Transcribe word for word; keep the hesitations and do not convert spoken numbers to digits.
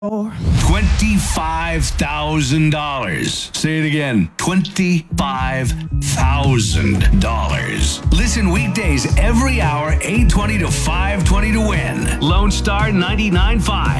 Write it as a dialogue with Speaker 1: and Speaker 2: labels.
Speaker 1: twenty-five thousand dollars. Say it again. twenty-five thousand dollars. Listen weekdays every hour, eight twenty to five twenty to win. Lone Star ninety-nine point five.